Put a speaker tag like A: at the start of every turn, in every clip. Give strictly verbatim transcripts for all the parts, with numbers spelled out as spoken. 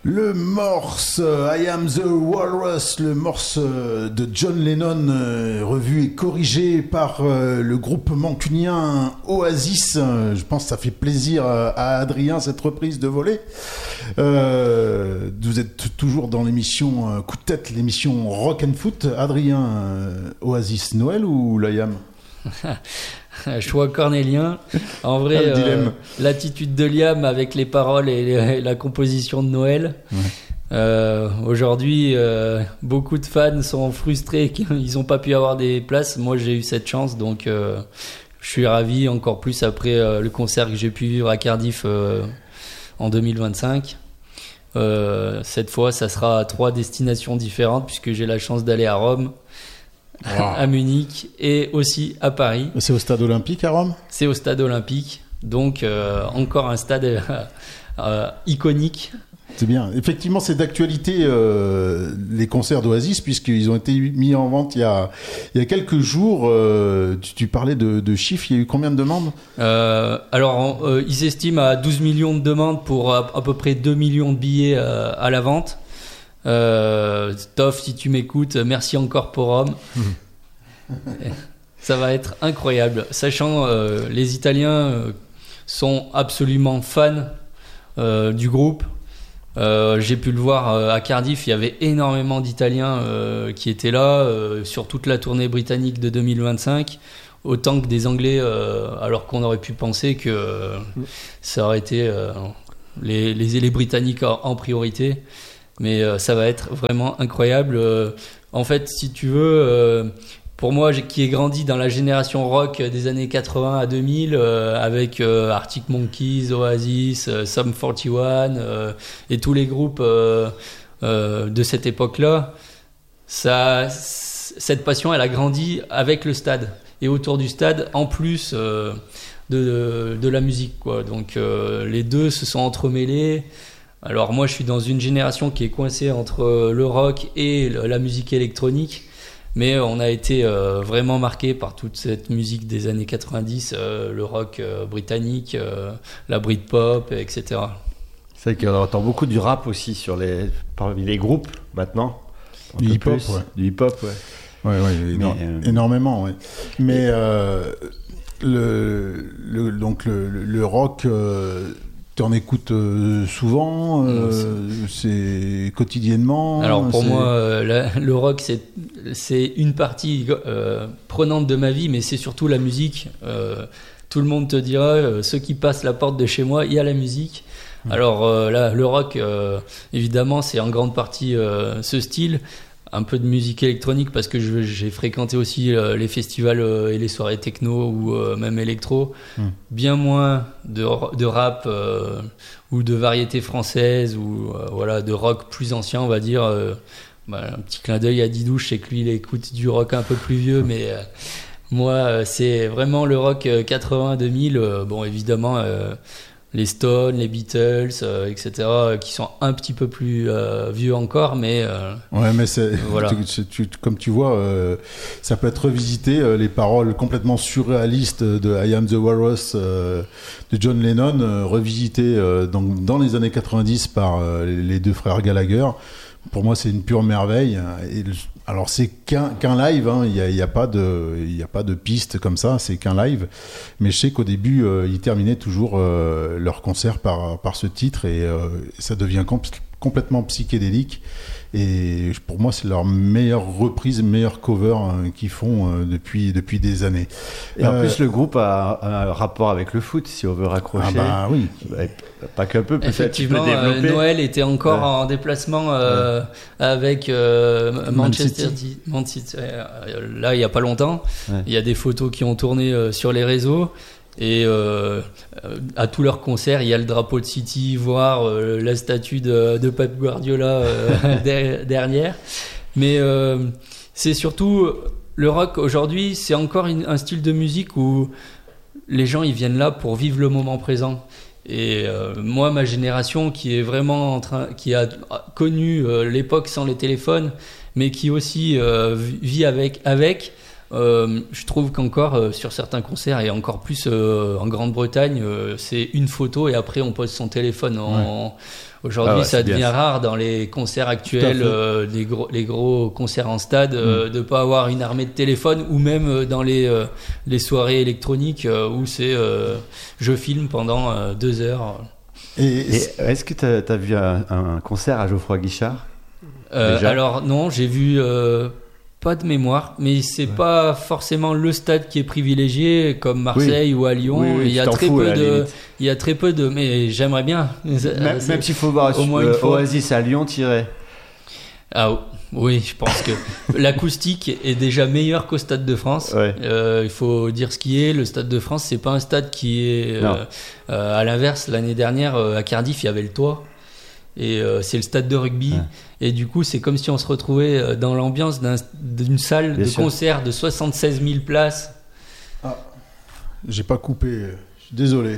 A: Le morse I Am the Walrus, le morse de John Lennon, euh, revu et corrigé par euh, le groupe mancunien Oasis. Je pense que ça fait plaisir à Adrien cette reprise de volée. Euh, vous êtes t- toujours dans l'émission euh, Coup de tête, l'émission Rock and Foot. Adrien, euh, Oasis, Noël ou l'I A M?
B: Choix cornélien. En vrai, euh, l'attitude de Liam avec les paroles et, les, et la composition de Noël. Ouais. Euh, aujourd'hui, euh, beaucoup de fans sont frustrés qu'ils n'ont pas pu avoir des places. Moi, j'ai eu cette chance, donc euh, je suis ravi, encore plus après euh, le concert que j'ai pu vivre à Cardiff euh, en deux mille vingt-cinq. Euh, cette fois, ça sera à trois destinations différentes puisque j'ai la chance d'aller à Rome. Wow. À Munich et aussi à Paris.
A: C'est au stade olympique à Rome ?
B: C'est au stade olympique, donc euh, encore un stade euh, euh, iconique.
A: C'est bien. Effectivement, c'est d'actualité euh, les concerts d'Oasis puisqu'ils ont été mis en vente il y a, il y a quelques jours. Euh, tu, tu parlais de, de chiffres, il y a eu combien de demandes ?
B: euh, Alors, euh, ils estiment à douze millions de demandes pour à, à peu près deux millions de billets euh, à la vente. Euh, Toff, si tu m'écoutes, merci encore pour Rome. Mmh. Ça va être incroyable, sachant euh, les Italiens euh, sont absolument fans euh, du groupe. Euh, j'ai pu le voir euh, à Cardiff, il y avait énormément d'Italiens euh, qui étaient là euh, sur toute la tournée britannique de deux mille vingt-cinq, autant que des Anglais, euh, alors qu'on aurait pu penser que euh, ça aurait été euh, les, les, les Britanniques en, en priorité. Mais euh, ça va être vraiment incroyable. Euh, en fait, si tu veux, euh, pour moi, j'ai, qui ai grandi dans la génération rock des années quatre-vingts à deux mille, euh, avec euh, Arctic Monkeys, Oasis, euh, Sum quarante et un euh, et tous les groupes euh, euh, de cette époque-là, ça, cette passion, elle a grandi avec le stade et autour du stade, en plus euh, de, de, de la musique, quoi. Donc euh, les deux se sont entremêlés. Alors moi je suis dans une génération qui est coincée entre le rock et la musique électronique, mais on a été euh, vraiment marqué par toute cette musique des années quatre-vingt-dix, euh, le rock euh, britannique, euh, la Britpop, et cetera.
C: C'est vrai qu'on entend beaucoup du rap aussi sur les, parmi les groupes maintenant.
A: Du hip-hop, ouais.
C: Du hip-hop, ouais.
A: Ouais, ouais, éno- euh... énormément, ouais. Mais euh, le, le, donc le, le rock... Euh, tu en écoutes euh, souvent, euh, c'est quotidiennement.
B: Alors pour
A: c'est...
B: moi, euh, la, le rock c'est c'est une partie euh, prenante de ma vie, mais c'est surtout la musique. Euh, tout le monde te dira, euh, ceux qui passent la porte de chez moi, il y a la musique. Mmh. Alors euh, là, le rock, euh, évidemment, c'est en grande partie euh, ce style. Un peu de musique électronique parce que je, j'ai fréquenté aussi euh, les festivals euh, et les soirées techno ou euh, même électro. Mm. Bien moins de, de rap euh, ou de variété française ou euh, voilà, de rock plus ancien, on va dire. Euh, bah, un petit clin d'œil à Didou, je sais que lui il écoute du rock un peu plus vieux, mais euh, moi euh, c'est vraiment le rock euh, quatre-vingts deux mille. Euh, bon, évidemment. Euh, les Stones, les Beatles, euh, et cetera, euh, qui sont un petit peu plus euh, vieux encore, mais... Euh,
A: ouais, mais c'est,
B: voilà.
A: tu, tu, comme tu vois, euh, ça peut être revisité, euh, les paroles complètement surréalistes de I Am the Walrus euh, de John Lennon, euh, revisitées euh, dans, dans les années quatre-vingt-dix par euh, les deux frères Gallagher. Pour moi, c'est une pure merveille. Et le, alors, c'est qu'un, qu'un live, hein. Il n'y a, y a pas de, il y a pas de piste comme ça, c'est qu'un live. Mais je sais qu'au début, euh, ils terminaient toujours euh, leur concert par, par ce titre et euh, ça devient comp- complètement psychédélique. Et pour moi, c'est leur meilleure reprise, meilleure cover hein, qu'ils font euh, depuis, depuis des années.
C: Et en euh, plus, le groupe a un rapport avec le foot, si on veut raccrocher.
A: Ah bah oui.
C: Pas qu'un peu, peut-être.
B: Effectivement, tu peux développer. Euh, Noël était encore ouais. en déplacement euh, ouais. avec euh, Manchester City. Manchester, euh, là, il n'y a pas longtemps. Ouais. Il y a des photos qui ont tourné euh, sur les réseaux. Et euh, à tous leurs concerts, il y a le drapeau de City, voire euh, la statue de, de Pep Guardiola euh, derrière. Mais euh, c'est surtout le rock aujourd'hui, c'est encore une, un style de musique où les gens ils viennent là pour vivre le moment présent. Et euh, moi, ma génération qui est vraiment en train, qui a connu euh, l'époque sans les téléphones, mais qui aussi euh, vit avec avec. Euh, je trouve qu'encore euh, sur certains concerts et encore plus euh, en Grande-Bretagne, euh, c'est une photo et après on pose son téléphone en, ouais. Aujourd'hui,
C: ah ouais,
B: ça devient
C: bien.
B: rare dans les concerts actuels, euh, les, gros, les gros concerts en stade, euh,
A: Mm.
B: de pas avoir une armée de téléphones, ou même euh, dans les, euh, les soirées électroniques euh, où c'est euh, je filme pendant euh, deux heures.
A: Et,
C: Et est-ce que tu as vu un, un concert à Geoffroy Guichard?
B: Euh,
C: Déjà
B: alors non, j'ai vu euh, pas de mémoire, mais c'est
C: Ouais.
B: pas forcément le stade qui est privilégié comme Marseille ou à Lyon.
C: Oui, oui,
B: il y a
C: tu t'en
B: très
C: fous, à
B: peu
C: la
B: de,
C: limite.
B: il y a très peu de, mais j'aimerais bien.
C: Même,
B: C'est-
C: même s'il faut voir
B: au moins une
C: euh,
B: fois.
C: Oasis à Lyon, tirer.
B: Ah oui, je pense que l'acoustique est déjà meilleure qu'au Stade de France.
C: Ouais.
B: Euh, il faut dire ce qui est. Le Stade de France, c'est pas un stade qui est.
C: Non.
B: Euh, euh, à l'inverse, l'année dernière euh, à Cardiff, il y avait le toit. Et euh, c'est le stade de rugby.
C: Ouais.
B: Et du coup, c'est comme si on se retrouvait euh, dans l'ambiance d'un- d'une salle
C: Bien
B: de
C: sûr.
B: concert de soixante-seize mille places.
A: j'ai pas coupé. Je suis désolé.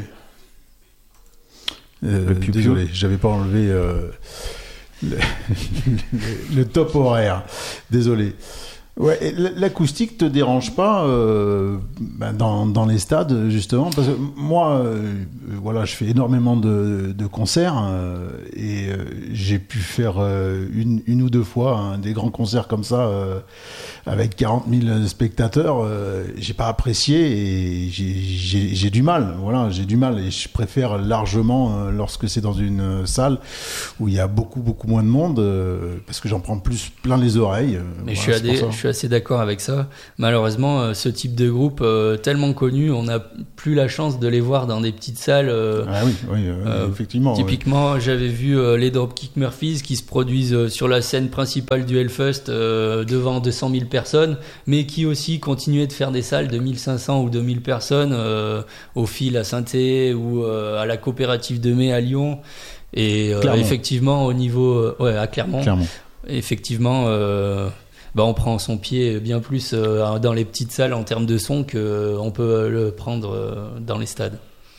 A: Euh,
C: Le piou-piou.
A: désolé, j'avais pas enlevé euh, le, le- le top horaire. Désolé. Ouais, et l- l'acoustique te dérange pas euh, ben, dans, dans les stades justement parce que moi, euh, voilà, je fais énormément de, de concerts euh, et euh, j'ai pu faire euh, une, une ou deux fois hein, des grands concerts comme ça euh, avec quarante mille spectateurs. Euh, j'ai pas apprécié et j'ai- j'ai j'ai du mal. Voilà, j'ai du mal et je préfère largement euh, lorsque c'est dans une euh, salle où il y a beaucoup beaucoup moins de monde euh, parce que j'en prends plus plein les oreilles. euh,
B: Mais je,
A: voilà,
B: suis
A: c'est
B: adé-
A: pour ça.
B: je suis assez d'accord avec ça. Malheureusement, euh, ce type de groupe euh, tellement connu, on n'a plus la chance de les voir dans des petites salles. euh,
A: Ah oui, oui, euh,
B: Euh,
A: effectivement. ouais.
B: Typiquement, j'avais vu euh, les Dropkick Murphys qui se produisent euh, sur la scène principale du Hellfest euh, devant deux cent mille personnes, mais qui aussi continuaient de faire des salles de mille cinq cents ou deux mille personnes euh, au Fil à Saint-Thé ou euh, à la coopérative de Mai à Lyon. Et euh,
A: Clermont.
B: effectivement, au niveau. euh, ouais, à Clermont.
A: Clairement.
B: Effectivement. Euh, bah on prend son pied bien plus euh, dans les petites salles en termes de son qu'on peut le prendre euh, dans les stades.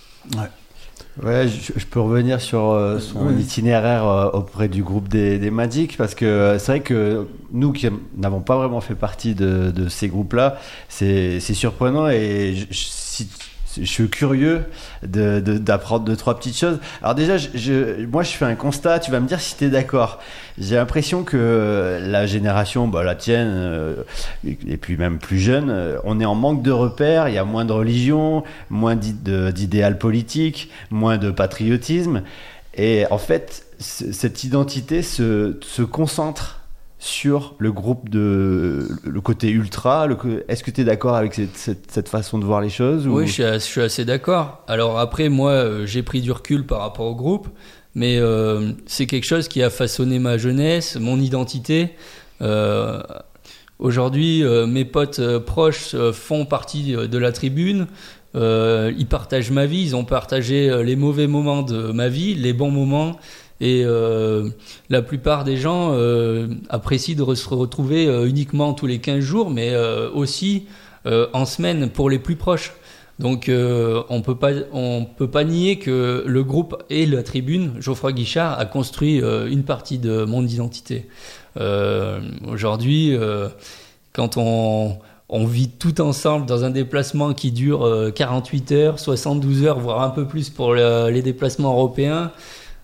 C: Ouais, je, je peux revenir sur euh, son
A: Oui.
C: itinéraire euh, auprès du groupe des, des Magic parce que euh, c'est vrai que nous qui n'avons pas vraiment fait partie de, de ces groupes-là, c'est, c'est surprenant et je, je- si- je suis curieux de, de- d'apprendre deux trois petites choses. Alors déjà, je, je- moi je fais un constat, tu vas me dire si tu es d'accord. J'ai l'impression que la génération, bah, la tienne, euh, et puis même plus jeune, euh, on est en manque de repères, il y a moins de religion, moins d'id- de- d'idéal politique, moins de patriotisme. Et en fait, c- cette identité se, se concentre sur le groupe de le côté ultra. Le, co- est-ce que tu es d'accord avec cette, cette, cette façon de voir les choses ou...
B: Oui, je suis, as- je suis assez d'accord. Alors après, moi, euh, j'ai pris du recul par rapport au groupe, mais euh, c'est quelque chose qui a façonné ma jeunesse, mon identité. Euh, aujourd'hui, euh, mes potes euh, proches euh, font partie euh, de la tribune. Euh, ils partagent ma vie, ils ont partagé euh, les mauvais moments de ma vie, les bons moments. Et euh, la plupart des gens euh, apprécient de re- se retrouver euh, uniquement tous les quinze jours, mais euh, aussi euh, en semaine pour les plus proches. Donc euh, on peut pas on peut pas nier que le groupe et la tribune, Geoffroy Guichard a construit euh, une partie de mon identité. Euh, aujourd'hui, euh, quand on on vit tout ensemble dans un déplacement qui dure euh, quarante-huit heures, soixante-douze heures, voire un peu plus pour le- les déplacements européens.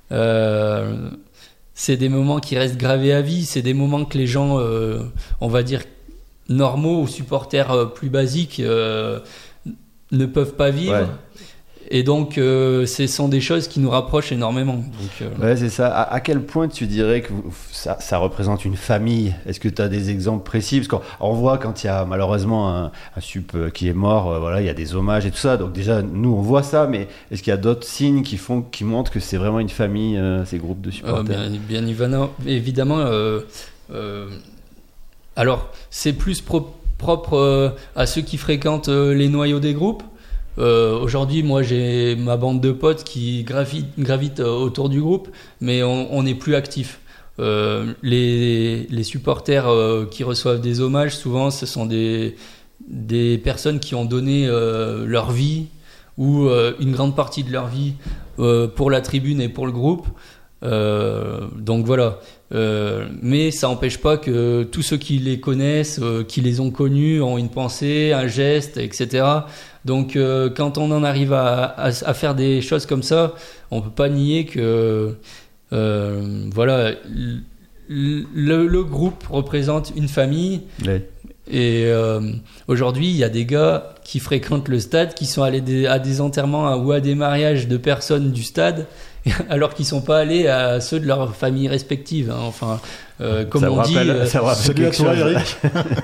B: Euh, c'est des moments qui restent gravés à vie, c'est des moments que les gens, euh, on va dire, normaux ou supporters euh, plus basiques euh, ne peuvent pas vivre.
C: Ouais.
B: Et donc, euh, ce sont des choses qui nous rapprochent énormément. Donc, euh,
C: Ouais, c'est ça. À, à quel point tu dirais que vous- ça, ça représente une famille? Est-ce que tu as des exemples précis? Parce qu'on voit quand il y a malheureusement un, un sup euh, qui est mort, euh, voilà, il y a des hommages et tout ça. Donc déjà, nous, on voit ça, mais est-ce qu'il y a d'autres signes qui font, qui montrent que c'est vraiment une famille, euh, ces groupes de
B: Euh,
C: supporters?
B: bien, bien évidemment, évidemment euh, euh, alors c'est plus pro- propre euh, à ceux qui fréquentent euh, les noyaux des groupes. Euh, aujourd'hui, moi j'ai ma bande de potes qui gravitent, gravitent euh, autour du groupe, mais on on n'est plus actif. Euh, les, les supporters euh, qui reçoivent des hommages, souvent ce sont des, des personnes qui ont donné euh, leur vie ou euh, une grande partie de leur vie euh, pour la tribune et pour le groupe. Euh, donc voilà. Euh, mais ça n'empêche pas que tous ceux qui les connaissent, euh, qui les ont connus, ont une pensée, un geste, et cetera. Donc euh, quand on en arrive à, à, à faire des choses comme ça, on peut pas nier que euh, voilà, le, le groupe représente une famille.
C: Ouais.
B: Et euh, aujourd'hui, il y a des gars qui fréquentent le stade, qui sont allés des, à des enterrements ou à des mariages de personnes du stade, alors qu'ils sont pas allés à ceux de leurs familles respectives. Hein. Enfin, euh, comme
C: ça
B: on
C: rappelle,
B: dit, euh,
C: ça rappelle
A: salut à
C: quelque
A: toi,
C: chose.
A: Eric.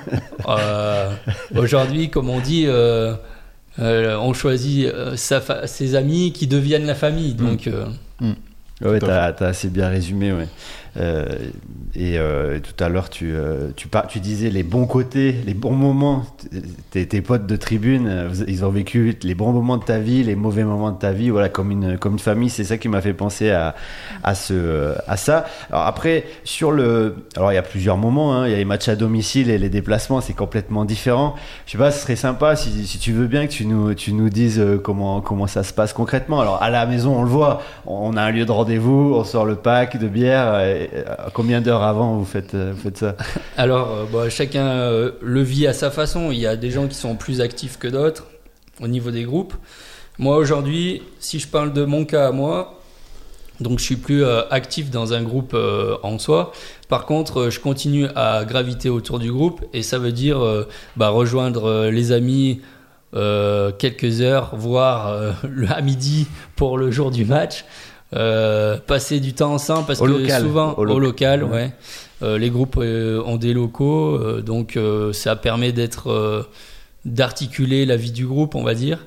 B: euh, aujourd'hui, comme on dit, euh, euh, on choisit euh, sa fa- ses amis qui deviennent la famille. Donc, euh,
A: Mm.
C: Ouais,
A: Tout à
C: t'as, t'as assez bien résumé, ouais. Euh, et euh, tout à l'heure, tu, euh, tu, par, tu disais les bons côtés, les bons moments. Tes, tes potes de tribune, euh, ils ont vécu les bons moments de ta vie, les mauvais moments de ta vie, voilà, comme une, comme une famille. C'est ça qui m'a fait penser à, à, ce, à ça. Alors après, sur le, alors il y a plusieurs moments, hein, il y a les matchs à domicile et les déplacements, c'est complètement différent. Je sais pas, ce serait sympa si, si tu veux bien que tu nous, tu nous dises euh, comment, comment ça se passe concrètement. Alors à la maison, on le voit, on a un lieu de rendez-vous, on sort le pack de bière. Et, combien d'heures avant vous faites, vous faites ça?
B: Alors, euh, bah, chacun euh, le vit à sa façon. Il y a des gens qui sont plus actifs que d'autres au niveau des groupes. Moi, aujourd'hui, si je parle de mon cas à moi, donc je suis plus euh, actif dans un groupe euh, en soi. Par contre, euh, je continue à graviter autour du groupe et ça veut dire euh, bah, rejoindre euh, les amis euh, quelques heures, voire euh, à midi pour le jour du match. Euh, passer du temps ensemble parce
C: au
B: que
C: local,
B: souvent
C: au, lo-
B: au local,
C: ouais.
B: ouais. Euh, les groupes euh, ont des locaux, euh, donc euh, ça permet d'être, euh, d'articuler la vie du groupe, on va dire.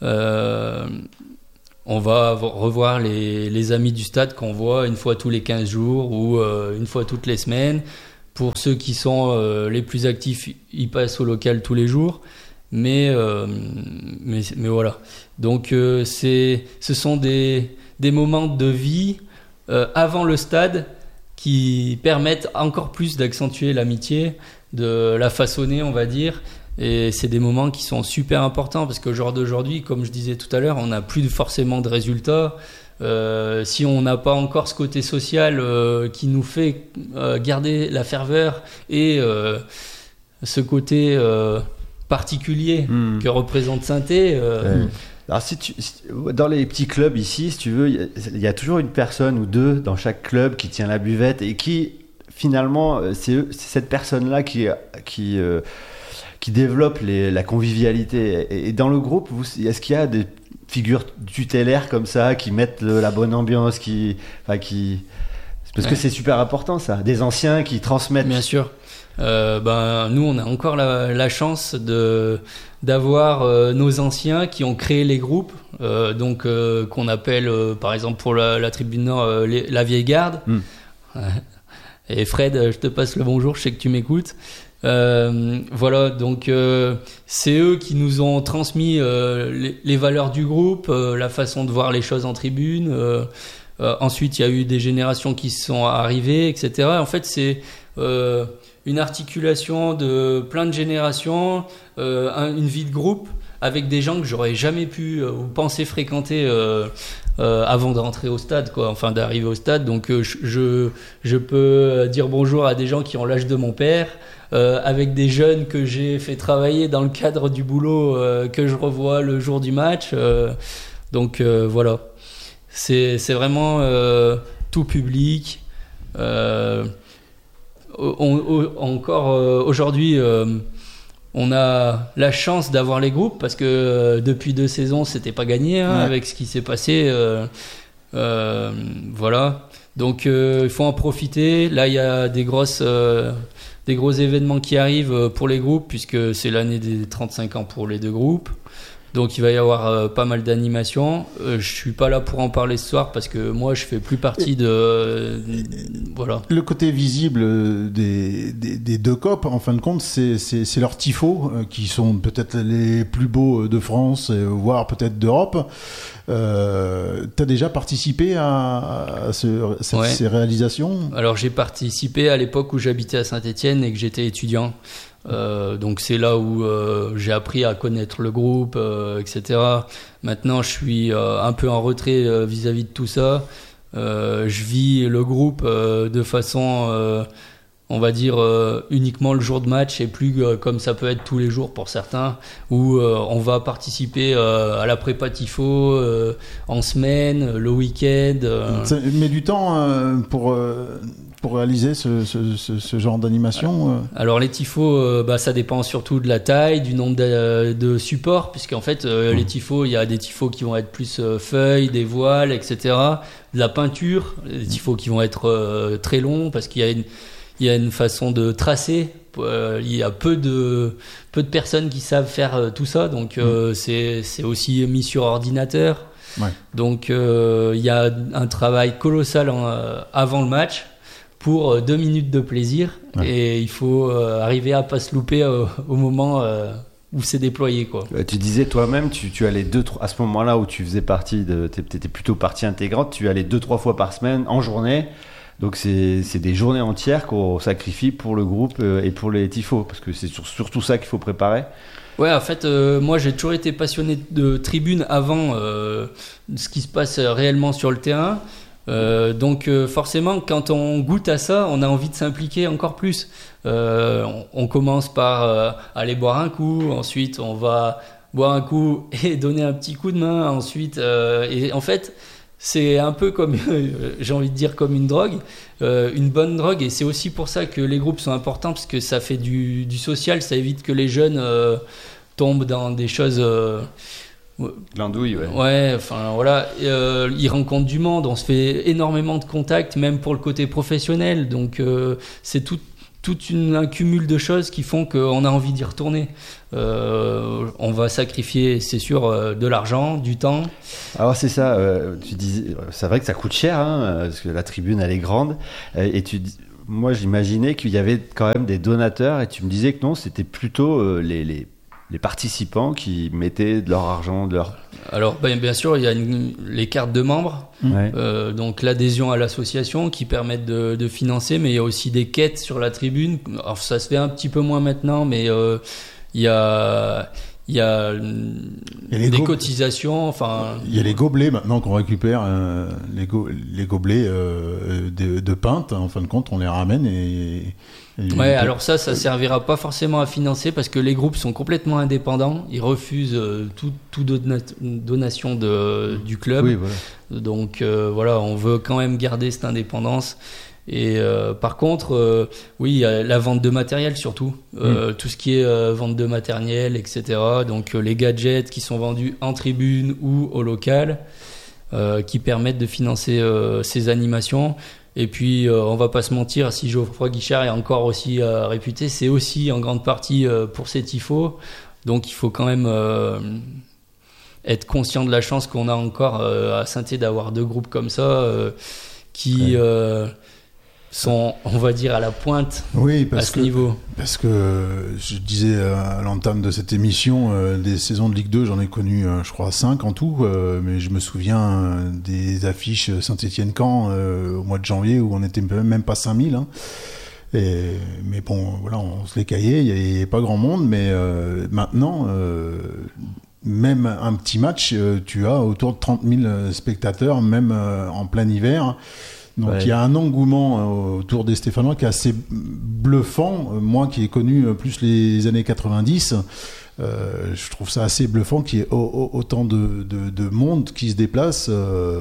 B: Euh, on va revoir les, les amis du stade qu'on voit une fois tous les quinze jours ou euh, une fois toutes les semaines. Pour ceux qui sont euh, les plus actifs, ils passent au local tous les jours. Mais, euh, mais, mais voilà. Donc euh, c'est, ce sont des des moments de vie euh, avant le stade qui permettent encore plus d'accentuer l'amitié, de la façonner, on va dire. Et c'est des moments qui sont super importants parce qu'au jour d'aujourd'hui, comme je disais tout à l'heure, on n'a plus forcément de résultats. Euh, si on n'a pas encore ce côté social euh, qui nous fait euh, garder la ferveur et euh, ce côté euh, particulier mmh. que représente Saint-Étienne. Euh,
C: ouais. Alors, si tu, si, dans les petits clubs ici, si tu veux, il y, y a toujours une personne ou deux dans chaque club qui tient la buvette et qui, finalement, c'est, eux, c'est cette personne-là qui, qui, euh, qui développe les, la convivialité. Et, et dans le groupe, vous, est-ce qu'il y a des figures tutélaires comme ça qui mettent le, la bonne ambiance, qui, enfin, qui... Parce ouais. que c'est super important, ça. Des anciens qui transmettent.
B: Bien sûr. Euh, ben, nous, on a encore la, la chance de, d'avoir euh, nos anciens qui ont créé les groupes, euh, donc euh, qu'on appelle, euh, par exemple, pour la, la tribune Nord, euh, les, la vieille garde. Mm. Et Fred, je te passe le bonjour, je sais que tu m'écoutes. Euh, voilà, donc euh, c'est eux qui nous ont transmis euh, les, les valeurs du groupe, euh, la façon de voir les choses en tribune. Euh, euh, ensuite, il y a eu des générations qui sont arrivées, et cetera. En fait, c'est euh, une articulation de plein de générations, euh, un, une vie de groupe avec des gens que j'aurais jamais pu euh, ou pensé fréquenter euh, euh, avant de rentrer au stade, quoi, enfin d'arriver au stade. Donc euh, je, je peux dire bonjour à des gens qui ont l'âge de mon père, euh, avec des jeunes que j'ai fait travailler dans le cadre du boulot euh, que je revois le jour du match. Euh, donc euh, voilà, c'est, c'est vraiment euh, tout public. Euh, On, on, encore euh, aujourd'hui, euh, on a la chance d'avoir les groupes parce que euh, depuis deux saisons, c'était pas gagné hein, ouais. avec ce qui s'est passé. Euh, euh, voilà. Donc euh, il faut en profiter. Là, il y a des grosses, euh, des gros événements qui arrivent pour les groupes puisque c'est l'année des trente-cinq ans pour les deux groupes. Donc il va y avoir euh, pas mal d'animations. Euh, je suis pas là pour en parler ce soir parce que moi je fais plus partie de, euh, voilà.
A: Le côté visible des, des, des deux copes, en fin de compte, c'est, c'est, c'est leurs tifos euh, qui sont peut-être les plus beaux de France, euh, voire peut-être d'Europe. Euh, t'as déjà participé à, à ce, cette, ouais. ces réalisations ?
B: Alors j'ai participé à l'époque où j'habitais à Saint-Étienne et que j'étais étudiant. Euh, donc c'est là où euh, j'ai appris à connaître le groupe, euh, et cetera. Maintenant, je suis euh, un peu en retrait euh, vis-à-vis de tout ça. Euh, je vis le groupe euh, de façon euh, on va dire euh, uniquement le jour de match et plus euh, comme ça peut être tous les jours pour certains, où euh, on va participer euh, à la prépa tifo euh, en semaine, le week-end. Euh.
A: Ça met du temps euh, pour, euh, pour réaliser ce, ce, ce, ce genre d'animation euh.
B: Alors les tifos, euh, bah, ça dépend surtout de la taille, du nombre de, de supports, puisqu'en fait euh, mmh. les tifos, il y a des tifos qui vont être plus euh, feuilles, des voiles, et cetera. De la peinture, des tifos qui vont être euh, très longs parce qu'il y a une Il y a une façon de tracer. Euh, il y a peu de peu de personnes qui savent faire euh, tout ça, donc euh, mmh. c'est c'est aussi mis sur ordinateur.
A: Ouais.
B: Donc euh, il y a un travail colossal en, euh, avant le match pour euh, deux minutes de plaisir, ouais. et il faut euh, arriver à pas se louper euh, au moment euh, où c'est déployé, quoi.
C: Tu disais toi-même, tu, tu allais deux, trois, à ce moment-là où tu faisais partie de, t'étais plutôt partie intégrante, tu allais deux, trois fois par semaine en journée. Donc c'est, c'est des journées entières qu'on sacrifie pour le groupe et pour les tifos, parce que c'est sur, surtout ça qu'il faut préparer.
B: Ouais, en fait, euh, moi j'ai toujours été passionné de tribune avant euh, ce qui se passe réellement sur le terrain. Euh, donc euh, forcément, quand on goûte à ça, on a envie de s'impliquer encore plus. Euh, on, on commence par euh, aller boire un coup, ensuite on va boire un coup et donner un petit coup de main, ensuite euh, et en fait c'est un peu comme, j'ai envie de dire, comme une drogue, euh, une bonne drogue, et c'est aussi pour ça que les groupes sont importants, parce que ça fait du, du social, ça évite que les jeunes euh, tombent dans des choses... Euh,
C: L'andouille, ouais.
B: Ouais, enfin voilà, euh, ils rencontrent du monde, on se fait énormément de contacts, même pour le côté professionnel, donc euh, c'est tout, toute une, un cumul de choses qui font qu'on a envie d'y retourner. Euh, on va sacrifier, c'est sûr, euh, de l'argent, du temps.
C: Alors c'est ça, euh, tu disais, c'est vrai que ça coûte cher, hein, parce que la tribune elle est grande, et tu, moi j'imaginais qu'il y avait quand même des donateurs, et tu me disais que non, c'était plutôt euh, les, les, les participants qui mettaient de leur argent, de leur...
B: Alors bien, bien sûr, il y a une, les cartes de membres, ouais. euh, donc l'adhésion à l'association qui permettent de, de financer, mais il y a aussi des quêtes sur la tribune. Alors ça se fait un petit peu moins maintenant, mais euh, il y a... Il y a, il y a des go- cotisations, enfin...
A: Il y a les gobelets maintenant qu'on récupère, euh, les, go- les gobelets euh, de, de pinte, en fin de compte, on les ramène et... et
B: ouais, et alors ça, ça servira pas forcément à financer parce que les groupes sont complètement indépendants, ils refusent euh, tout, tout dona- donation de, du club.
C: Oui, voilà.
B: Donc euh, voilà, on veut quand même garder cette indépendance. Et euh, par contre, euh, oui, il y a la vente de matériel surtout, euh, mmh. tout ce qui est euh, vente de matériel, et cetera. Donc euh, les gadgets qui sont vendus en tribune ou au local, euh, qui permettent de financer euh, ces animations. Et puis, euh, on va pas se mentir, si Geoffroy Guichard est encore aussi euh, réputé, c'est aussi en grande partie euh, pour ses tifos. Donc, il faut quand même euh, être conscient de la chance qu'on a encore euh, à Saint-Étienne d'avoir deux groupes comme ça euh, qui... Ouais. Euh, sont, on va dire, à la pointe
A: oui, parce
B: à ce
A: que,
B: niveau.
A: Parce que je disais à l'entame de cette émission, euh, des saisons de Ligue deux, j'en ai connu, euh, je crois, cinq en tout, euh, mais je me souviens euh, des affiches Saint-Étienne-Caen euh, au mois de janvier où on n'était même pas cinq mille. Hein. Et, mais bon, voilà, on se les caillait, il n'y avait pas grand monde, mais euh, maintenant... Euh, même un petit match, euh, tu as autour de trente mille spectateurs, même euh, en plein hiver. Donc ouais. Il y a un engouement euh, autour des Stéphanois qui est assez bluffant. Euh, moi qui ai connu euh, plus les années quatre-vingt-dix, euh, je trouve ça assez bluffant qu'il y ait o- o- autant de, de, de monde qui se déplace. Euh,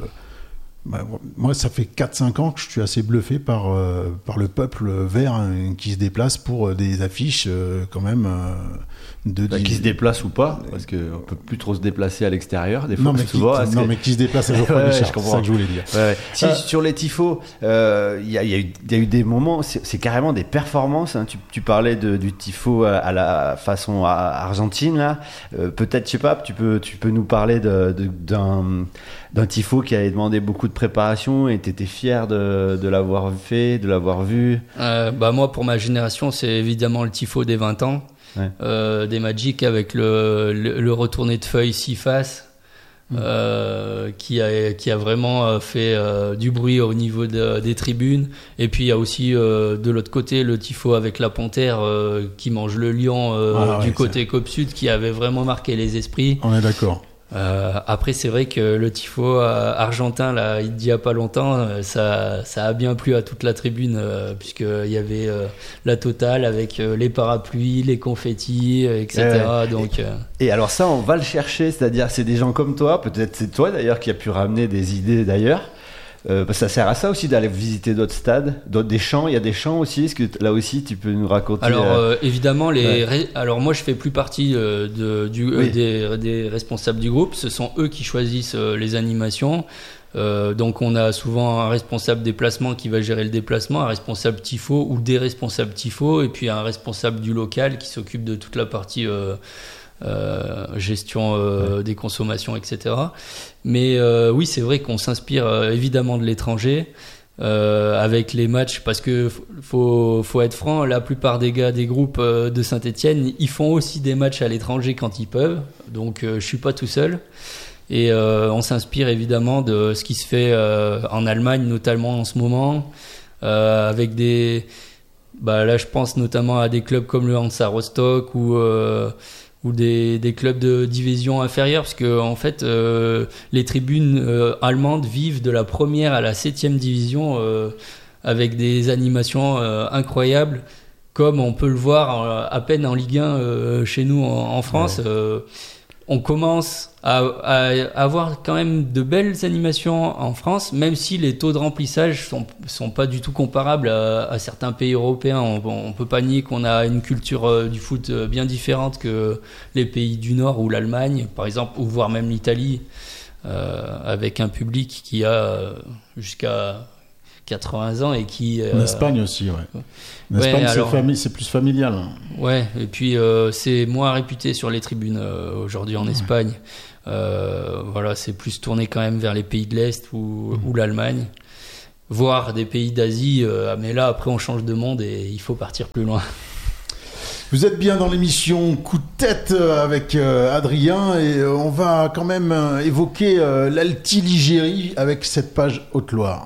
A: bah, moi, ça fait quatre cinq ans que je suis assez bluffé par, euh, par le peuple vert hein, qui se déplace pour des affiches euh, quand même... Euh,
C: De bah, qui se déplace ou pas, parce qu'on ne peut plus trop se déplacer à l'extérieur, des fois.
A: Non, mais,
C: souvent,
A: qui, non, que... mais qui se déplace à Geoffroy Guichard, c'est ça que je voulais dire.
C: Ouais, ouais. Si, euh... Sur les tifos, il euh, y, y, y a eu des moments, c'est, c'est carrément des performances. Hein. Tu, tu parlais de, du tifo à, à la façon argentine, là. Euh, peut-être, je sais pas, tu peux, tu peux nous parler de, de, d'un, d'un tifo qui avait demandé beaucoup de préparation et tu étais fier de, de l'avoir fait, de l'avoir vu.
B: Euh, bah, moi, pour ma génération, c'est évidemment le tifo des vingt ans. Ouais. Euh, des Magic avec le, le, le retourné de feuilles six faces mmh. euh, qui, a, qui a vraiment fait euh, du bruit au niveau de, des tribunes. Et puis il y a aussi euh, de l'autre côté le tifo avec la panthère euh, qui mange le lion euh, ah, du ouais, côté Cop Sud qui avait vraiment marqué les esprits.
A: On est d'accord.
B: Euh, après, c'est vrai que le tifo euh, argentin, là, il dit il y a pas longtemps, euh, ça, ça a bien plu à toute la tribune, euh, puisqu'il y avait euh, la totale avec euh, les parapluies, les confettis, euh, et cetera.
C: Euh,
B: Donc,
C: et,
B: euh...
C: et alors ça, on va le chercher, c'est-à-dire c'est des gens comme toi, peut-être c'est toi d'ailleurs qui a pu ramener des idées d'ailleurs. Euh, ça sert à ça aussi d'aller visiter d'autres stades, d'autres des champs. Il y a des champs aussi. Est-ce que là aussi tu peux nous raconter?
B: Alors
C: euh...
B: euh, évidemment les.
C: Ouais.
B: Alors moi je fais plus partie euh, de, du, oui. euh, des, des responsables du groupe. Ce sont eux qui choisissent euh, les animations. Euh, donc on a souvent un responsable déplacement qui va gérer le déplacement, un responsable tifo ou des responsables tifo, et puis un responsable du local qui s'occupe de toute la partie. Euh, Euh, gestion euh, ouais. des consommations, et cetera. Mais euh, oui, c'est vrai qu'on s'inspire euh, évidemment de l'étranger euh, avec les matchs, parce que faut faut être franc, la plupart des gars des groupes euh, de Saint-Étienne, ils font aussi des matchs à l'étranger quand ils peuvent. Donc euh, je suis pas tout seul. Et euh, on s'inspire évidemment de ce qui se fait euh, en Allemagne, notamment en ce moment, euh, avec des bah là je pense notamment à des clubs comme le Hansa Rostock ou euh, ou des, des clubs de division inférieure, parce que en fait euh, les tribunes euh, allemandes vivent de la première à la septième division euh, avec des animations euh, incroyables, comme on peut le voir euh, à peine en Ligue un euh, chez nous en, en France. Ouais. Euh, on commence à, à avoir quand même de belles animations en France, même si les taux de remplissage sont, sont pas du tout comparables à, à certains pays européens. On, on peut pas nier qu'on a une culture euh, du foot bien différente que les pays du Nord ou l'Allemagne, par exemple, ou voire même l'Italie, euh, avec un public qui a euh, jusqu'à quatre-vingts ans et qui...
A: Euh, en Espagne aussi, ouais. En
B: ouais,
A: Espagne,
B: alors,
A: c'est, fami- c'est plus familial.
B: Ouais, et puis euh, c'est moins réputé sur les tribunes euh, aujourd'hui en Espagne. Ouais. Euh, voilà, c'est plus tourné quand même vers les pays de l'Est ou, mmh. ou l'Allemagne, voire des pays d'Asie. Euh, mais là, après, on change de monde et il faut partir plus loin.
A: Vous êtes bien dans l'émission Coup de tête avec euh, Adrien, et on va quand même euh, évoquer euh, l'Alti-Ligérie avec cette page Haute-Loire.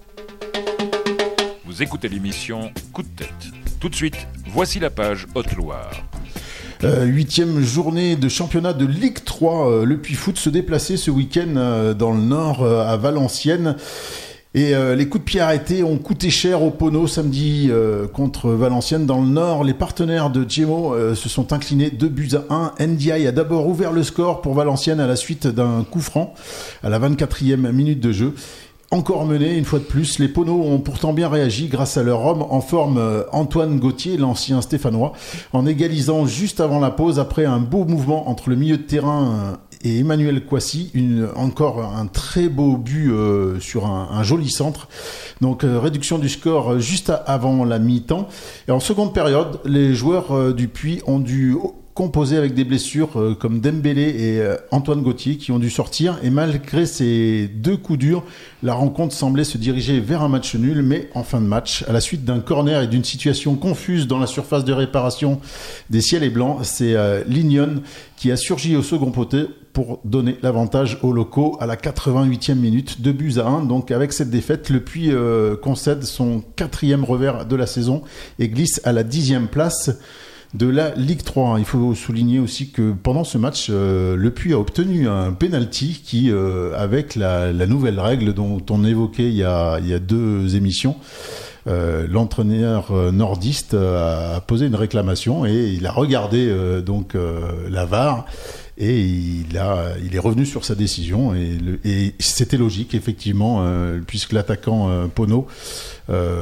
D: Vous écoutez l'émission Coup de tête. Tout de suite, voici la page Haute-Loire.
A: Euh, huitième journée de championnat de Ligue trois. Euh, le Puy-Foot se déplaçait ce week-end euh, dans le Nord, euh, à Valenciennes. Et euh, les coups de pied arrêtés ont coûté cher au Pono samedi euh, contre Valenciennes. Dans le Nord, les partenaires de Djemo euh, se sont inclinés deux buts à un. N D I a d'abord ouvert le score pour Valenciennes à la suite d'un coup franc à la vingt-quatrième minute de jeu. Encore mené, une fois de plus, les Poneaux ont pourtant bien réagi grâce à leur homme en forme, Antoine Gauthier, l'ancien Stéphanois, en égalisant juste avant la pause après un beau mouvement entre le milieu de terrain et Emmanuel Kouassi. Une, encore un très beau but euh, sur un, un joli centre. Donc euh, réduction du score juste avant la mi-temps. Et en seconde période, les joueurs euh, du Puy ont dû composé avec des blessures euh, comme Dembélé et euh, Antoine Gauthier qui ont dû sortir, et malgré ces deux coups durs, la rencontre semblait se diriger vers un match nul. Mais en fin de match, à la suite d'un corner et d'une situation confuse dans la surface de réparation des Ciels et Blancs, c'est euh, Lignon qui a surgi au second poteau pour donner l'avantage aux locaux à la quatre-vingt-huitième minute, deux buts à un. Donc avec cette défaite, le Puy euh, concède son quatrième revers de la saison et glisse à la dixième place de la Ligue trois. Il faut souligner aussi que pendant ce match, euh, le Puy a obtenu un penalty qui, euh, avec la, la nouvelle règle dont on évoquait il y a, il y a deux émissions, euh, l'entraîneur nordiste a posé une réclamation et il a regardé euh, donc euh, la V A R. Et il, a, il est revenu sur sa décision, et, le, et c'était logique effectivement, euh, puisque l'attaquant euh, Pono, euh,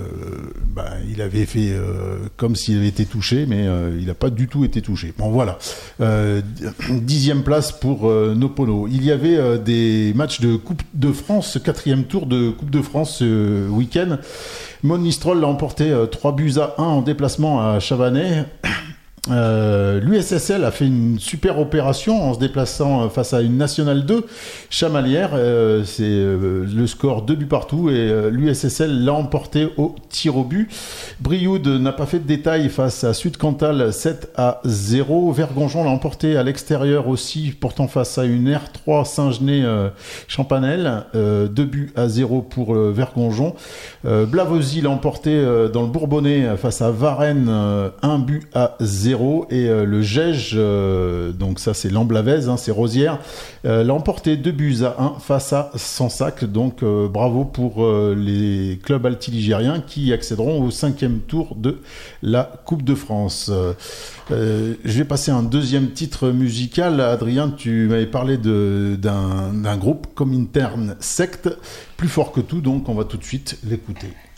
A: bah, il avait fait euh, comme s'il avait été touché, mais euh, il n'a pas du tout été touché. Bon voilà, euh, dixième place pour euh, nos Pono. Il y avait euh, des matchs de Coupe de France, quatrième tour de Coupe de France ce euh, week-end. Monistrol l'a emporté euh, trois buts à un en déplacement à Chabanais. Euh, L'U S S L a fait une super opération en se déplaçant face à une Nationale deux chamalière. Euh, c'est euh, le score deux buts partout, et euh, l'U S S L l'a emporté au tir au but. Brioude n'a pas fait de détails face à Sud-Cantal, sept à zéro. Vergonjon l'a emporté à l'extérieur aussi, portant face à une R trois Saint-Genès euh, Champanel, euh, deux buts à zéro pour euh, Vergonjon. Euh, Blavozy l'a emporté euh, dans le Bourbonnais face à Varennes, euh, un but à zéro. zéro et euh, le Gège, euh, donc ça c'est l'Amblavez, hein, c'est Rosières, euh, l'a emporté deux buts à un face à Sansac. Donc euh, bravo pour euh, les clubs altiligériens qui accéderont au cinquième tour de la Coupe de France. Euh, euh, je vais passer à un deuxième titre musical. Adrien, tu m'avais parlé de, d'un, d'un groupe Comintern Sect, plus fort que tout, donc on va tout de suite l'écouter.